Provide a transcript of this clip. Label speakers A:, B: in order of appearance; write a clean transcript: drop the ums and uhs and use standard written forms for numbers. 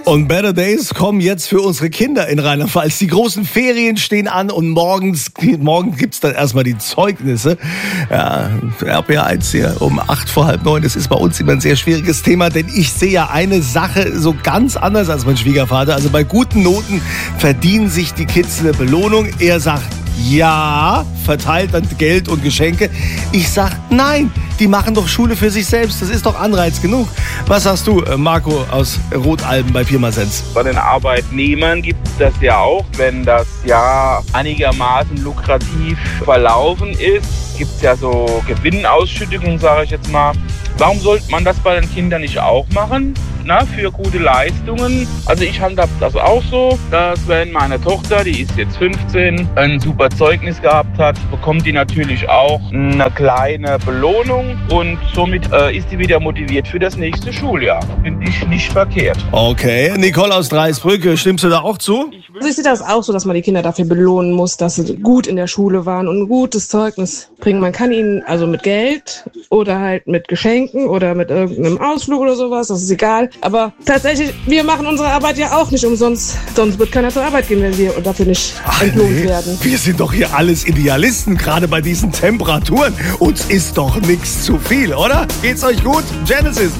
A: Und Better Days kommen jetzt für unsere Kinder in Rheinland-Pfalz. Die großen Ferien stehen an und morgen gibt's dann erstmal die Zeugnisse. Ja, RPA1 hier um 8:45. Das ist bei uns immer ein sehr schwieriges Thema, denn ich sehe ja eine Sache so ganz anders als mein Schwiegervater. Also bei guten Noten verdienen sich die Kids eine Belohnung. Er sagt ja, verteilt dann Geld und Geschenke. Ich sag nein, die machen doch Schule für sich selbst. Das ist doch Anreiz genug. Was sagst du, Marco aus Rotalben bei Pirmasens?
B: Bei den Arbeitnehmern gibt es das ja auch, wenn das Jahr einigermaßen lukrativ verlaufen ist. Gibt es ja so Gewinnausschüttungen, sage ich jetzt mal. Warum sollte man das bei den Kindern nicht auch machen? Für gute Leistungen. Also ich handhab das auch so, dass wenn meine Tochter, die ist jetzt 15, ein super Zeugnis gehabt hat, bekommt die natürlich auch eine kleine Belohnung und somit ist sie wieder motiviert für das nächste Schuljahr. Finde ich nicht verkehrt.
A: Okay, Nicole aus Dreisbrücke, stimmst du da auch zu?
C: Also ich sehe das auch so, dass man die Kinder dafür belohnen muss, dass sie gut in der Schule waren und ein gutes Zeugnis bringen. Man kann ihnen also mit Geld oder halt mit Geschenken oder mit irgendeinem Ausflug oder sowas, das ist egal. Aber tatsächlich, wir machen unsere Arbeit ja auch nicht umsonst. Sonst wird keiner zur Arbeit gehen, wenn wir dafür nicht entlohnt werden.
A: Wir sind doch hier alles Idealisten, gerade bei diesen Temperaturen. Uns ist doch nichts zu viel, oder? Geht's euch gut? Genesis.